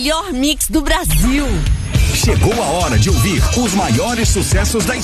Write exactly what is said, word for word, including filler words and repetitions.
melhor mix do Brasil. Chegou a hora de ouvir os maiores sucessos da